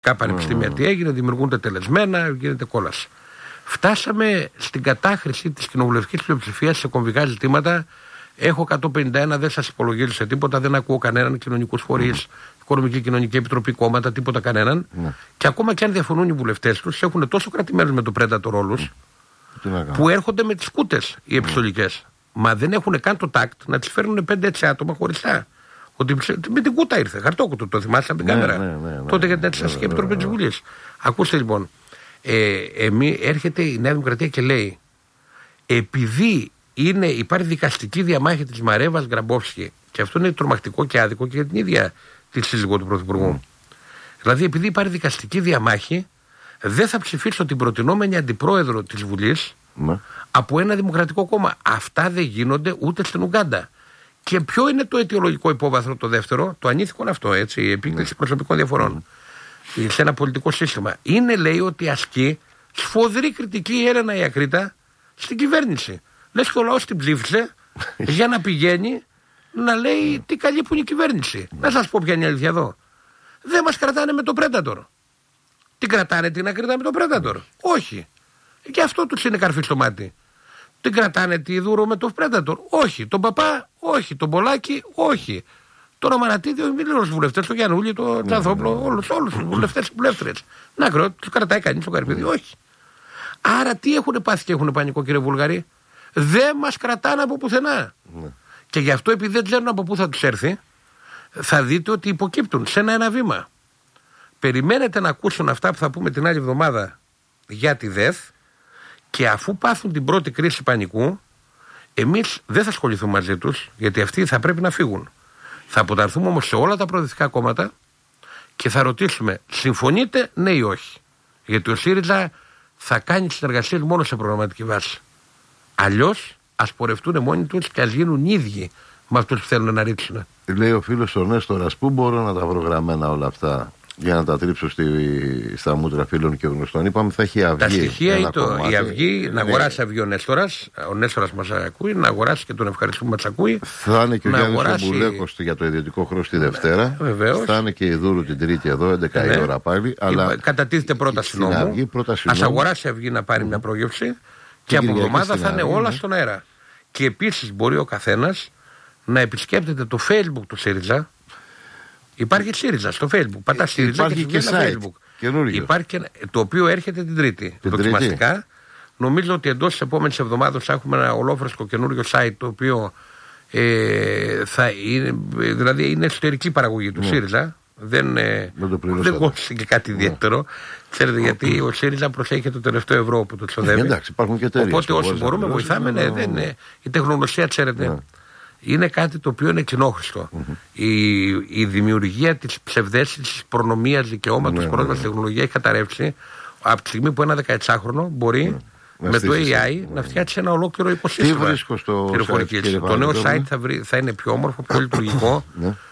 πανεπιστήμια τι έγινε, δημιουργούνται τελεσμένα, γίνεται κόλαση. Φτάσαμε στην κατάχρηση της κοινοβουλευτικής πλειοψηφίας σε κομβικά ζητήματα. Έχω 151, δεν σας υπολογίζω σε τίποτα, δεν ακούω κανέναν, κοινωνικούς φορείς, Οικονομική Κοινωνική Επιτροπή, κόμματα, τίποτα κανέναν. Και ακόμα και αν διαφωνούν οι βουλευτές τους, έχουν τόσο κρατημένους με το Predator όλους, που έρχονται με τις κούτες οι επιστολικές. Μα δεν έχουν καν το τάκτ να τις φέρνουν 5 έτσι άτομα χωριστά. Ότι με την κούτα ήρθε, χαρτόκουτο, το θυμάσαι από την κάμερα. Τότε για την Εξεταστική Επιτροπή της Βουλής. Ακούστε λοιπόν, έρχεται η Νέα Δημοκρατία και λέει, επειδή υπάρχει δικαστική διαμάχη της Μαρέβας Γκραμπόφσκι, και αυτό είναι τρομακτικό και άδικο και για την ίδια τη σύζυγο του Πρωθυπουργού. Δηλαδή, επειδή υπάρχει δικαστική διαμάχη, δεν θα ψηφίσω την προτινόμενη αντιπρόεδρο της Βουλής από ένα δημοκρατικό κόμμα. Αυτά δεν γίνονται ούτε στην Ουγκάντα. Και ποιο είναι το αιτιολογικό υπόβαθρο το δεύτερο, το ανήθικο αυτό, έτσι, η επίκληση προσωπικών διαφορών σε ένα πολιτικό σύστημα. Είναι, λέει, ότι ασκεί σφοδρή κριτική η Έλενα η Ακρίτα στην κυβέρνηση. Λες και ο λαός την ψήφισε για να πηγαίνει να λέει τι καλή που είναι η κυβέρνηση. Να σας πω ποια είναι η αλήθεια εδώ. Δεν μας κρατάνε με το Predator. Την κρατάνε την Ακρίτα με το Predator? Όχι. Και αυτό τους είναι καρφί στο μάτι. Την κρατάνε τη Δούρο με το Predator? Όχι. Τον Παπά? Όχι. Τον Πολάκη? Όχι. Τον Αμανατίδη, μην λέω στους βουλευτές, τον Γιαννούλη, τον Τζανθόπλο, όλους τους βουλευτές και βουλεύτριες. Να κρυώ, τους κρατάει κανείς το Καρυπίδη? Όχι. Άρα τι έχουν πάθει και έχουν πανικό, κύριε Βουλγαρή? Δεν μας κρατάνε από πουθενά. Και γι' αυτό, επειδή δεν ξέρουν από πού θα τους έρθει, θα δείτε ότι υποκύπτουν σε ένα βήμα. Περιμένετε να ακούσουν αυτά που θα πούμε την άλλη εβδομάδα για τη ΔΕΘ, και αφού πάθουν την πρώτη κρίση πανικού, εμείς δεν θα ασχοληθούμε μαζί τους, γιατί αυτοί θα πρέπει να φύγουν. Θα αποταρθούμε όμως σε όλα τα προοδευτικά κόμματα και θα ρωτήσουμε, συμφωνείτε, ναι ή όχι? Γιατί ο ΣΥΡΙΖΑ θα κάνει συνεργασίες μόνο σε προγραμματική βάση. Αλλιώς ας πορευτούν μόνοι τους και ας γίνουν ίδιοι με αυτούς που θέλουν να ρίξουν. Λέει ο φίλος ο Νέστορας, πού μπορώ να τα βρω γραμμένα όλα αυτά για να τα τρίψω στα μούτρα φίλων και γνωστών? Είπαμε θα έχει Αυγή. Τα στοιχεία ή η Αυγή, να αγοράσει Αυγή ο Νέστορας μας ακούει, να αγοράσει και τον ευχαριστούμε που μας ακούει. Θα είναι και ο Γιάννης Μπουλέκος για το ιδιωτικό χρέος τη Δευτέρα. Βεβαίως. Θα είναι και η Δούρου την Τρίτη εδώ, 11 η ώρα πάλι. Αλλά κατατίθεται πρόταση νόμου. Ας αγοράσει Αυγή να πάρει μια πρόγευση και από εβδομάδα θα είναι όλα στον αέρα. Και επίσης μπορεί ο καθένας να επισκέπτεται το Facebook του ΣΥΡΙΖΑ. Υπάρχει ΣΥΡΙΖΑ στο Facebook. Πατά ΣΥΡΙΖΑ και βγαίνει ένα Facebook. Καινούργιο. Υπάρχει και, το οποίο έρχεται την Τρίτη. Δοκιμαστικά. Νομίζω ότι εντός της επόμενης εβδομάδας θα έχουμε ένα ολόφρεσκο καινούργιο site, το οποίο θα είναι, δηλαδή είναι εσωτερική παραγωγή του ΣΥΡΙΖΑ. Δεν κόστησε και κάτι ιδιαίτερο. Ξέρετε, γιατί ο ΣΥΡΙΖΑ προσέχει το τελευταίο ευρώ που το ξοδεύει. Οπότε όσοι μπορούμε βοηθάμε. Η τεχνογνωσία, ξέρετε, είναι κάτι το οποίο είναι κοινόχρηστο. Η δημιουργία της ψευδαίσθησης προνομίας δικαιώματος πρόσβασης στη τεχνολογία έχει καταρρεύσει από τη στιγμή που ένα 16χρονο μπορεί με το AI να φτιάξει ένα ολόκληρο οικοσύστημα πληροφορικής. Το νέο site θα είναι πιο όμορφο, πιο λειτουργικό.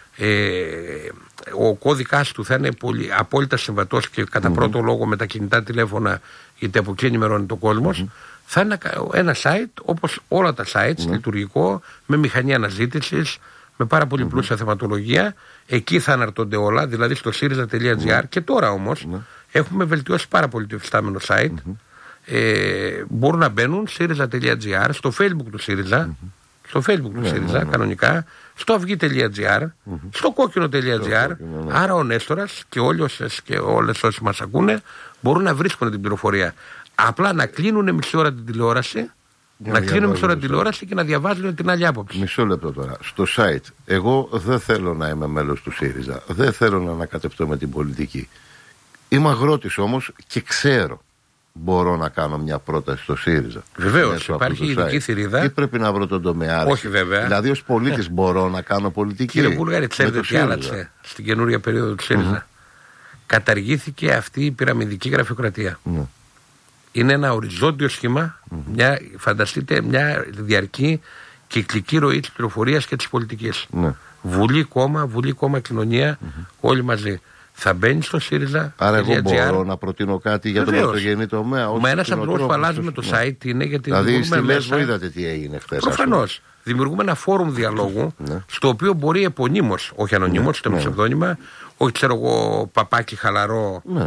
Ο κώδικας του θα είναι απόλυτα συμβατός και κατά πρώτο λόγο με τα κινητά τηλέφωνα, γιατί από εκεί ενημερώνει το κόσμος. Θα είναι ένα site όπως όλα τα sites, λειτουργικό, με μηχανή αναζήτησης, με πάρα πολύ πλούσια θεματολογία. Εκεί θα αναρτώνται όλα, δηλαδή στο syriza.gr. Και τώρα όμως έχουμε βελτιώσει πάρα πολύ το υφιστάμενο site. Μπορούν να μπαίνουν syriza.gr, στο Facebook του ΣΥΡΙΖΑ, στο Facebook του ΣΥΡΙΖΑ κανονικά, στο αυγή.gr, στο κόκκινο.gr. Άρα ο Νέστορας και όλες όσοι μας ακούνε μπορούν να βρίσκουν την πληροφορία. Απλά να κλείνουν μισή ώρα την τηλεόραση, και να διαβάζουν την άλλη άποψη. Μισό λεπτό τώρα. Στο site, εγώ δεν θέλω να είμαι μέλος του ΣΥΡΙΖΑ. Δεν θέλω να ανακατευτώ με την πολιτική. Είμαι αγρότης όμως και ξέρω. Μπορώ να κάνω μια πρόταση στο ΣΥΡΙΖΑ. Βεβαίως, υπάρχει ειδική θηρίδα. Ή πρέπει να βρω τον τομέα. Όχι, βέβαια. Δηλαδή, ως πολίτης μπορώ να κάνω πολιτική. Κύριε Βούλγαρη, ξέρετε τι άλλαξε στην καινούρια περίοδο του ΣΥΡΙΖΑ? Καταργήθηκε αυτή η πυραμιδική γραφειοκρατία. Είναι ένα οριζόντιο σχήμα, φανταστείτε μια διαρκή κυκλική ροή της πληροφορίας και της πολιτικής. Βουλή, κόμμα, κοινωνία, όλοι μαζί. Θα μπαίνει στο ΣΥΡΙΖΑ. Άρα εγώ μπορώ να προτείνω κάτι για τον πρωτογενή τομέα? Μα ένας από τους που αλλάζουμε το site είναι γιατί. Δηλαδή στη Λέσβο είδατε τι έγινε χθες. Προφανώς. δημιουργούμε ένα φόρουμ διαλόγου, στο οποίο μπορεί επωνύμως, όχι ανωνύμως, ούτε με ψευδόνυμα, όχι ξέρω εγώ παπάκι χαλαρό